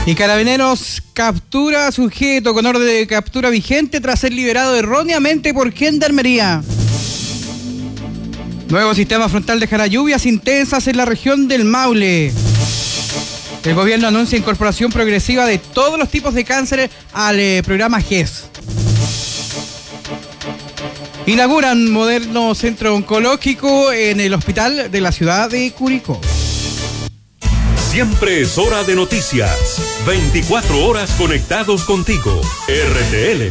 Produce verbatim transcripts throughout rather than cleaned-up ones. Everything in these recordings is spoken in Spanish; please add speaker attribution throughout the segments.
Speaker 1: Y Carabineros captura a sujeto con orden de captura vigente tras ser liberado erróneamente por Gendarmería. Nuevo sistema frontal dejará lluvias intensas en la región del Maule. El gobierno anuncia incorporación progresiva de todos los tipos de cáncer al eh, programa G E S. Inauguran moderno centro oncológico en el hospital de la ciudad de Curicó.
Speaker 2: Siempre es hora de noticias. veinticuatro horas conectados contigo. R T L.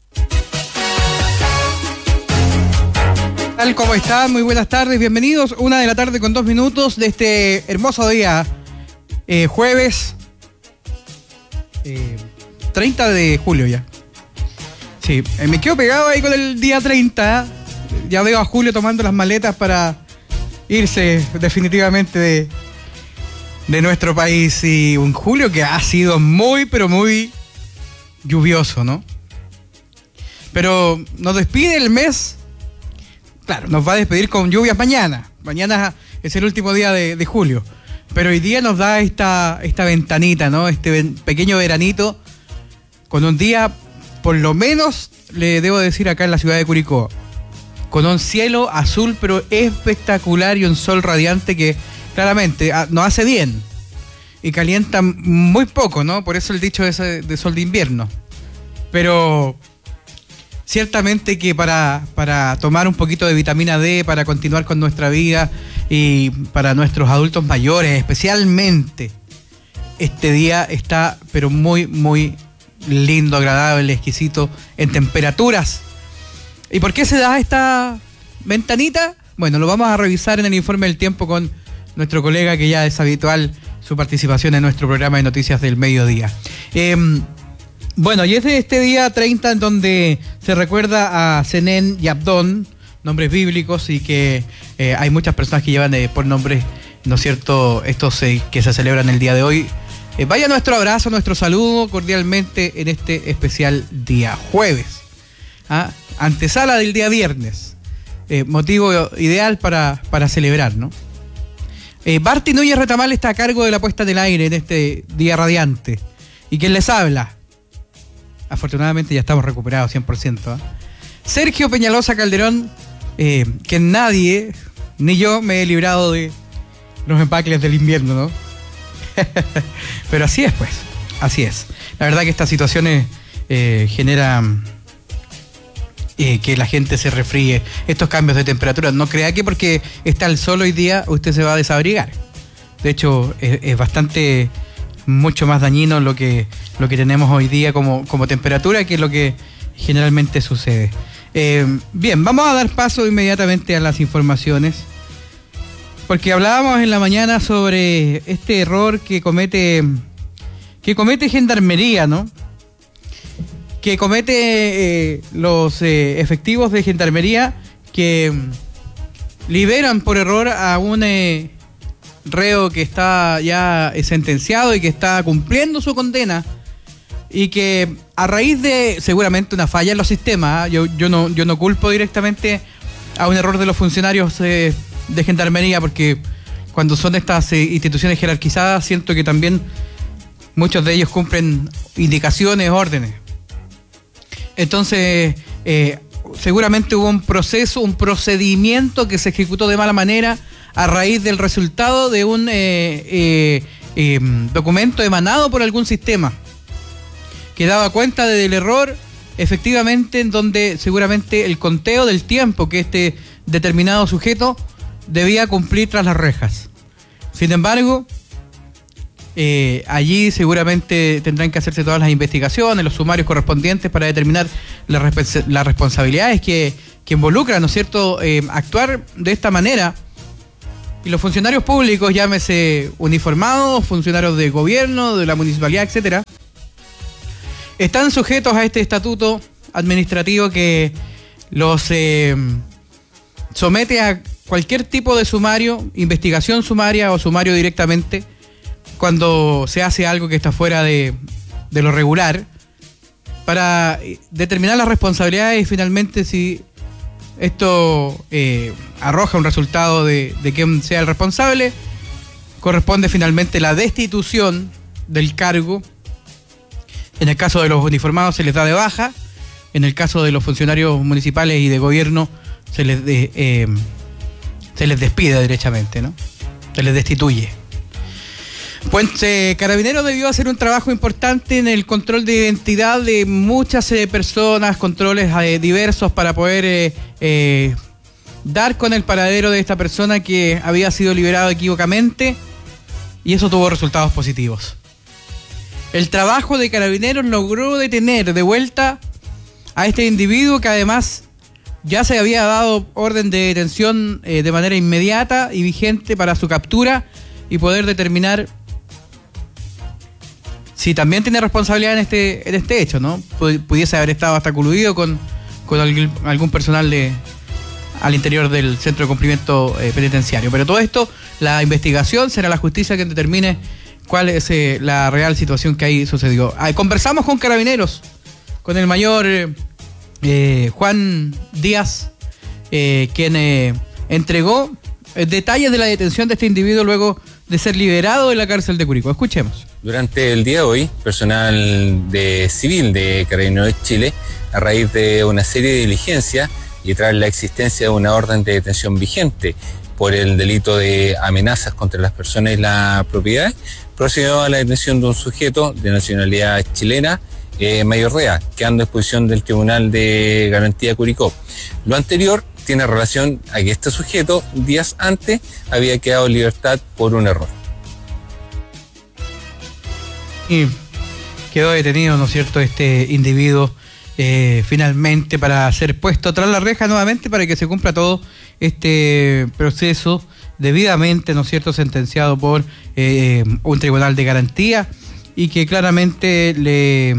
Speaker 1: Tal como están, muy buenas tardes, bienvenidos. Una de la tarde con dos minutos de este hermoso día, eh, jueves eh, treinta de julio ya. Sí, eh, me quedo pegado ahí con el día treinta. Ya veo a Julio tomando las maletas para irse definitivamente de, de nuestro país. Y un julio que ha sido muy, pero muy lluvioso, ¿no? Pero nos despide el mes. Claro, nos va a despedir con lluvias mañana. Mañana es el último día de, de julio. Pero hoy día nos da esta, esta ventanita, ¿no? Este ven, pequeño veranito con un día, por lo menos, le debo decir acá en la ciudad de Curicó, con un cielo azul pero espectacular y un sol radiante que claramente nos hace bien y calienta muy poco, ¿no? Por eso el dicho ese de sol de invierno. Pero ciertamente que para, para tomar un poquito de vitamina D, para continuar con nuestra vida y para nuestros adultos mayores especialmente, este día está pero muy, muy lindo, agradable, exquisito en temperaturas. ¿Y por qué se da esta ventanita? Bueno, lo vamos a revisar en el informe del tiempo con nuestro colega, que ya es habitual su participación en nuestro programa de noticias del mediodía. Eh, bueno, y es de este día treinta en donde se recuerda a Zenén y Abdón, nombres bíblicos, y que eh, hay muchas personas que llevan eh, por nombres, ¿no es cierto?, estos eh, que se celebran el día de hoy. Eh, vaya nuestro abrazo, nuestro saludo cordialmente en este especial día jueves. ¿Ah? Antesala del día viernes. Eh, motivo ideal para, para celebrar, ¿no? Eh, Barty Núñez Retamal está a cargo de la puesta del aire en este día radiante. ¿Y quién les habla? Afortunadamente ya estamos recuperados cien por ciento. ¿eh? Sergio Peñalosa Calderón, eh, que nadie, ni yo, me he librado de los empacles del invierno, ¿no? Pero así es, pues, así es. La verdad que estas situaciones eh, generan eh, que la gente se resfríe, estos cambios de temperatura. No crea que porque está el sol hoy día usted se va a desabrigar. De hecho, es, es bastante, mucho más dañino lo que, lo que tenemos hoy día como, como temperatura que lo que generalmente sucede. Eh, bien, vamos a dar paso inmediatamente a las informaciones. Porque hablábamos en la mañana sobre este error que comete que comete Gendarmería, ¿no? Que comete eh, los eh, efectivos de Gendarmería que liberan por error a un eh, reo que está ya sentenciado y que está cumpliendo su condena y que a raíz de seguramente una falla en los sistemas, ¿eh? yo, yo, no, yo no culpo directamente a un error de los funcionarios eh, de Gendarmería, porque cuando son estas eh, instituciones jerarquizadas siento que también muchos de ellos cumplen indicaciones, órdenes. Entonces eh, seguramente hubo un proceso, un procedimiento que se ejecutó de mala manera a raíz del resultado de un eh, eh, eh, documento emanado por algún sistema que daba cuenta del error efectivamente, en donde seguramente el conteo del tiempo que este determinado sujeto debía cumplir tras las rejas. Sin embargo, eh, allí seguramente tendrán que hacerse todas las investigaciones, los sumarios correspondientes para determinar las, respons- las responsabilidades que, que involucran, ¿no es cierto?, eh, actuar de esta manera. Y los funcionarios públicos, llámese uniformados, funcionarios de gobierno, de la municipalidad, etcétera, están sujetos a este estatuto administrativo que los eh, somete a cualquier tipo de sumario, investigación sumaria o sumario directamente, cuando se hace algo que está fuera de, de lo regular, para determinar las responsabilidades y finalmente si esto eh, arroja un resultado de, de quién sea el responsable, corresponde finalmente la destitución del cargo En el caso de los uniformados se les da de baja. En el caso de los funcionarios municipales y de gobierno se les de, eh, se les despide derechamente, ¿no? Se les destituye. Pues eh, Carabineros debió hacer un trabajo importante en el control de identidad de muchas eh, personas, controles eh, diversos para poder eh, eh, dar con el paradero de esta persona que había sido liberado equívocamente, y eso tuvo resultados positivos. El trabajo de Carabineros logró detener de vuelta a este individuo que además ya se había dado orden de detención eh, de manera inmediata y vigente para su captura y poder determinar si también tiene responsabilidad en este en este hecho, ¿no? Pudiese haber estado hasta coludido con, con algún, algún personal de al interior del centro de cumplimiento eh, penitenciario. Pero todo esto, la investigación, será la justicia quien determine cuál es eh, la real situación que ahí sucedió. Ah, conversamos con Carabineros, con el mayor eh, eh, Juan Díaz, eh, quien eh, entregó eh, detalles de la detención de este individuo luego de ser liberado de la cárcel de Curicó. Escuchemos.
Speaker 3: Durante el día de hoy, personal de civil de Carabineros de Chile, a raíz de una serie de diligencias y tras la existencia de una orden de detención vigente por el delito de amenazas contra las personas y la propiedad, procedió a la detención de un sujeto de nacionalidad chilena, eh, mayor de edad, quedando a disposición del Tribunal de Garantía Curicó. Lo anterior tiene relación a que este sujeto, días antes, había quedado en libertad por un error.
Speaker 1: Y quedó detenido, ¿no es cierto?, este individuo eh, finalmente para ser puesto tras la reja nuevamente para que se cumpla todo este proceso debidamente, ¿no es cierto?, sentenciado por eh, un tribunal de garantía y que claramente le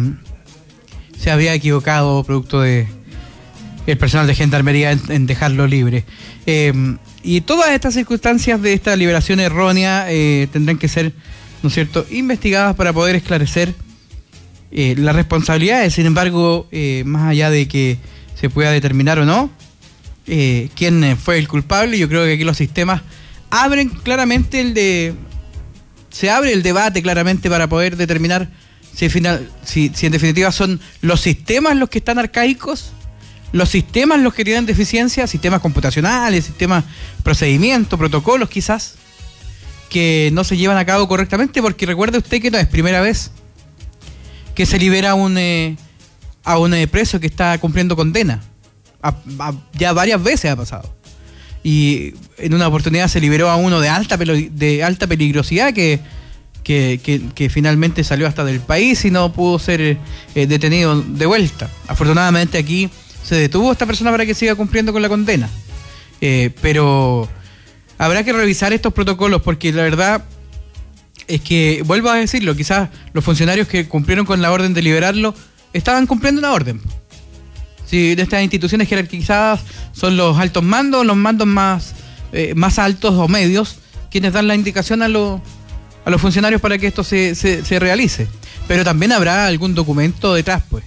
Speaker 1: se había equivocado producto de el personal de gendarmería en, en dejarlo libre. Eh, y todas estas circunstancias de esta liberación errónea eh, tendrán que ser, ¿no es cierto?, investigadas para poder esclarecer eh, las responsabilidades. Sin embargo, eh, más allá de que se pueda determinar o no eh, quién fue el culpable, yo creo que aquí los sistemas abren claramente el de... Se abre el debate claramente para poder determinar si, final, si, si en definitiva son los sistemas los que están arcaicos, los sistemas los que tienen deficiencia, sistemas computacionales, sistemas, procedimientos, protocolos quizás, que no se llevan a cabo correctamente, porque recuerde usted que no es primera vez que se libera a un, eh, a un eh, preso que está cumpliendo condena. A, a, ya varias veces ha pasado. Y en una oportunidad se liberó a uno de alta de alta peligrosidad que, que, que, que finalmente salió hasta del país y no pudo ser eh, detenido de vuelta. Afortunadamente aquí se detuvo a esta persona para que siga cumpliendo con la condena. Eh, pero habrá que revisar estos protocolos porque la verdad es que, vuelvo a decirlo, quizás los funcionarios que cumplieron con la orden de liberarlo estaban cumpliendo una orden. Si de estas instituciones jerarquizadas son los altos mandos, los mandos más, eh, más altos o medios, quienes dan la indicación a, lo, a los funcionarios para que esto se, se, se realice. Pero también habrá algún documento detrás, pues.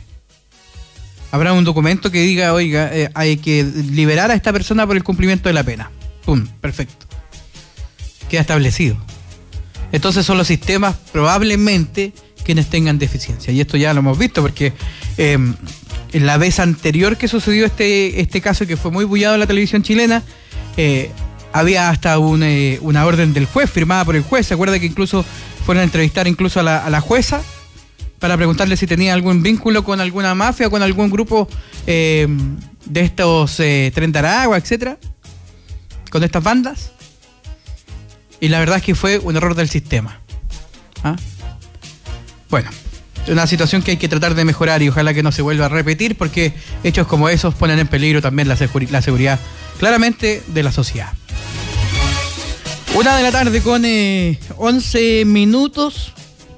Speaker 1: Habrá un documento que diga, oiga, eh, hay que liberar a esta persona por el cumplimiento de la pena. Pum, perfecto. Queda establecido. Entonces son los sistemas probablemente quienes tengan deficiencia. Y esto ya lo hemos visto porque eh, en la vez anterior que sucedió este, este caso que fue muy bullado en la televisión chilena, eh, había hasta un, eh, una orden del juez firmada por el juez. ¿Se acuerda que incluso fueron a entrevistar incluso a la, a la jueza para preguntarle si tenía algún vínculo con alguna mafia o con algún grupo eh, de estos eh, Tren de Aragua, etcétera, con estas bandas? Y la verdad es que fue un error del sistema. ¿Ah? Bueno, es una situación que hay que tratar de mejorar y ojalá que no se vuelva a repetir porque hechos como esos ponen en peligro también la, seguri- la seguridad claramente de la sociedad. Una de la tarde con eh, once minutos.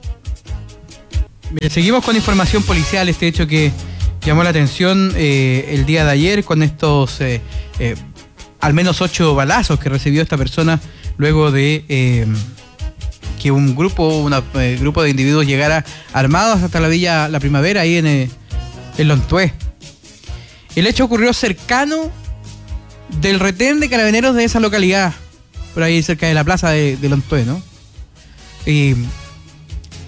Speaker 1: Mire, seguimos con información policial, este hecho que llamó la atención eh, el día de ayer con estos eh, eh, al menos ocho balazos que recibió esta persona luego de eh, que un grupo un eh, grupo de individuos llegara armados hasta la Villa La Primavera, ahí en, eh, en Lontué. El hecho ocurrió cercano del retén de Carabineros de esa localidad, por ahí cerca de la plaza de, de Lontué, ¿no? Y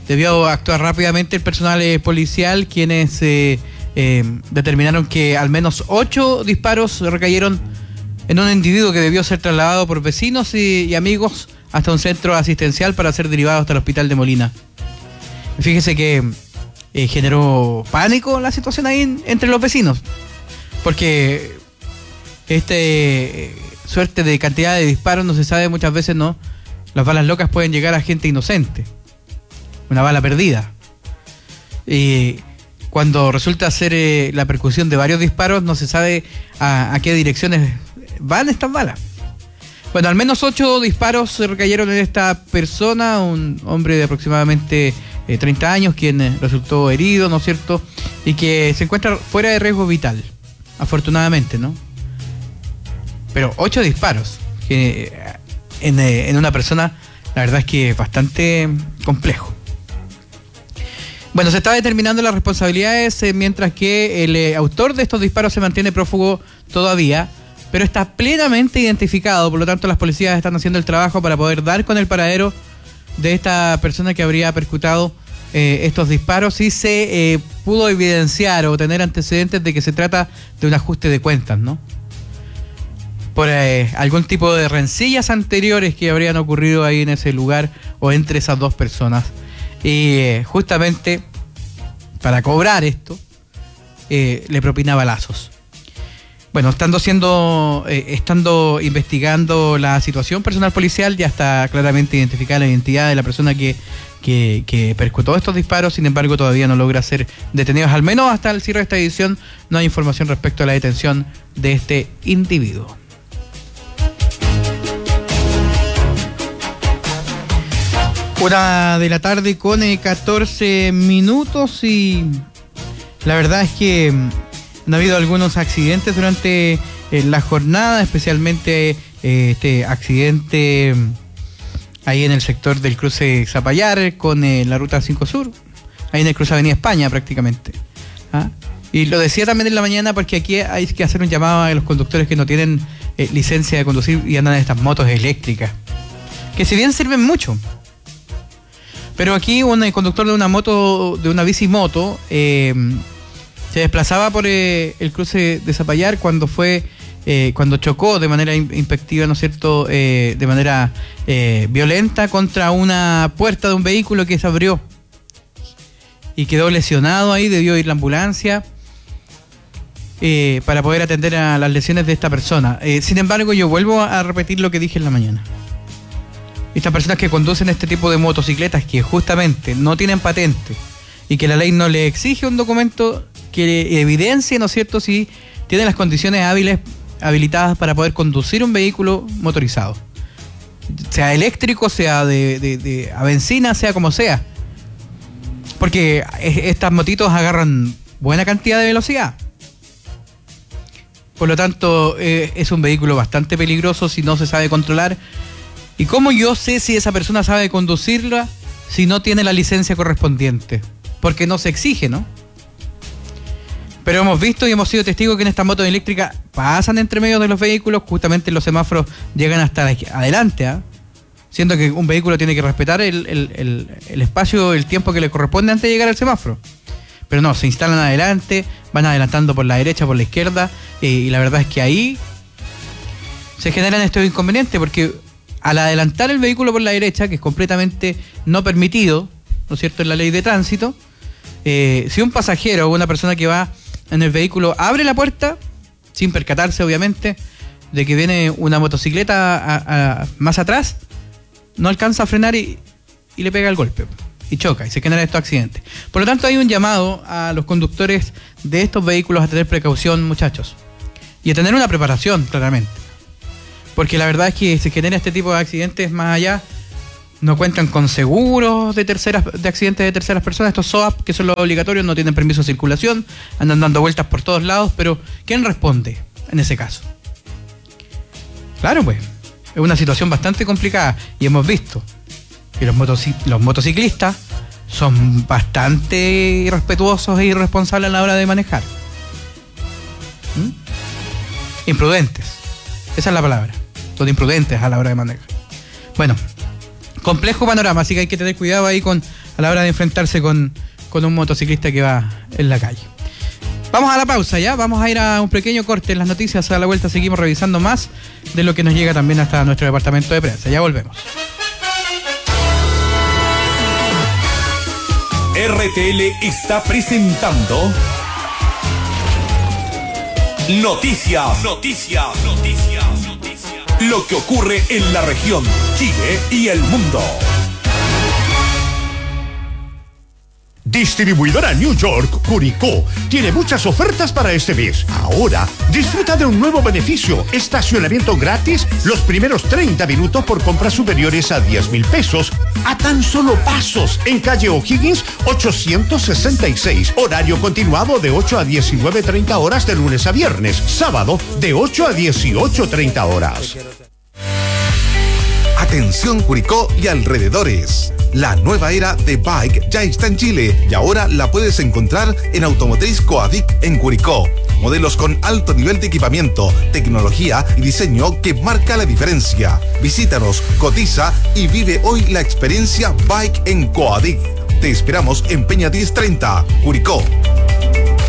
Speaker 1: debió actuar rápidamente el personal eh, policial, quienes eh, eh, determinaron que al menos ocho disparos recayeron en un individuo que debió ser trasladado por vecinos y, y amigos hasta un centro asistencial para ser derivado hasta el hospital de Molina. Fíjese que eh, generó pánico la situación ahí en, entre los vecinos, porque este eh, suerte de cantidad de disparos no se sabe muchas veces, ¿no? Las balas locas pueden llegar a gente inocente, una bala perdida. Y cuando resulta ser eh, la percusión de varios disparos, no se sabe a, a qué direcciones van estas balas. Bueno, al menos ocho disparos recayeron en esta persona, un hombre de aproximadamente eh, treinta años, quien eh, resultó herido, ¿no es cierto? Y que se encuentra fuera de riesgo vital, afortunadamente, ¿no? Pero ocho disparos que, eh, en, eh, en una persona, la verdad es que es bastante complejo. Bueno, se está determinando las responsabilidades, eh, mientras que el eh, autor de estos disparos se mantiene prófugo todavía, pero está plenamente identificado. Por lo tanto, las policías están haciendo el trabajo para poder dar con el paradero de esta persona que habría percutado eh, estos disparos, y se eh, pudo evidenciar o tener antecedentes de que se trata de un ajuste de cuentas, ¿no? Por eh, algún tipo de rencillas anteriores que habrían ocurrido ahí en ese lugar o entre esas dos personas. Y eh, justamente para cobrar esto, eh, le propina balazos. Bueno, estando siendo, eh, estando investigando la situación, personal policial ya está claramente identificada la identidad de la persona que, que, que percutó estos disparos. Sin embargo, todavía no logra ser detenidos. Al menos hasta el cierre de esta edición no hay información respecto a la detención de este individuo. Una de la tarde con eh, catorce minutos, y la verdad es que han habido algunos accidentes durante eh, la jornada, especialmente eh, este accidente ahí en el sector del cruce Zapallar con eh, la ruta cinco Sur, ahí en el cruce Avenida España prácticamente. ¿Ah? Y lo decía también en la mañana porque aquí hay que hacer un llamado a los conductores que no tienen eh, licencia de conducir y andan en estas motos eléctricas, que si bien sirven mucho, pero aquí un eh, conductor de una moto, de una bicimoto, eh, se desplazaba por eh, el cruce de Zapallar cuando fue, eh, cuando chocó de manera impactiva, ¿no es cierto?, eh, de manera eh, violenta contra una puerta de un vehículo que se abrió y quedó lesionado ahí. Debió ir la ambulancia eh, para poder atender a las lesiones de esta persona. Eh, sin embargo, yo vuelvo a repetir lo que dije en la mañana. Estas personas que conducen este tipo de motocicletas, que justamente no tienen patente y que la ley no le exige un documento que evidencie, ¿no es cierto?, si tienen las condiciones hábiles, habilitadas para poder conducir un vehículo motorizado, sea eléctrico, sea de, de, de a benzina, sea como sea, porque estas motitos agarran buena cantidad de velocidad. Por lo tanto, eh, es un vehículo bastante peligroso si no se sabe controlar. ¿Y cómo yo sé si esa persona sabe conducirla si no tiene la licencia correspondiente? Porque no se exige, ¿no? Pero hemos visto y hemos sido testigos que en estas motos eléctricas pasan entre medio de los vehículos, justamente los semáforos llegan hasta adelante, ¿eh? Siendo que un vehículo tiene que respetar el, el, el, el espacio, el tiempo que le corresponde antes de llegar al semáforo. Pero no, se instalan adelante, van adelantando por la derecha, por la izquierda, eh, y la verdad es que ahí se generan estos inconvenientes, porque al adelantar el vehículo por la derecha, que es completamente no permitido, ¿no es cierto?, en la ley de tránsito, eh, si un pasajero o una persona que va en el vehículo abre la puerta, sin percatarse obviamente de que viene una motocicleta a, a, más atrás, no alcanza a frenar y, y le pega el golpe y choca y se generan estos accidentes. Por lo tanto, hay un llamado a los conductores de estos vehículos a tener precaución, muchachos, y a tener una preparación, claramente, porque la verdad es que se genera este tipo de accidentes. Más allá, no cuentan con seguros de terceras de accidentes de terceras personas. Estos S O A P, que son los obligatorios, no tienen permiso de circulación, andan dando vueltas por todos lados. Pero ¿quién responde en ese caso? Claro, pues es una situación bastante complicada, y hemos visto que los, motoci- los motociclistas son bastante irrespetuosos e irresponsables a la hora de manejar. ¿Mm? Imprudentes, esa es la palabra. Son imprudentes a la hora de manejar. Bueno, complejo panorama, así que hay que tener cuidado ahí con a la hora de enfrentarse con, con un motociclista que va en la calle. Vamos a la pausa ya, vamos a ir a un pequeño corte en las noticias. A la vuelta seguimos revisando más de lo que nos llega también hasta nuestro departamento de prensa. Ya volvemos.
Speaker 2: R T L está presentando Noticias, Noticias, Noticias, Noticias. Lo que ocurre en la región, Chile y el mundo.
Speaker 4: Distribuidora New York, Curicó, tiene muchas ofertas para este mes. Ahora, disfruta de un nuevo beneficio, estacionamiento gratis los primeros treinta minutos por compras superiores a diez mil pesos, a tan solo pasos, en calle O'Higgins ochocientos sesenta y seis, horario continuado de ocho a diecinueve treinta horas de lunes a viernes, sábado de ocho a dieciocho treinta horas.
Speaker 5: Atención Curicó y alrededores. La nueva era de Bike ya está en Chile y ahora la puedes encontrar en Automotriz Coadic en Curicó. Modelos con alto nivel de equipamiento, tecnología y diseño que marca la diferencia. Visítanos, cotiza y vive hoy la experiencia Bike en Coadic. Te esperamos en Peña diez treinta, Curicó.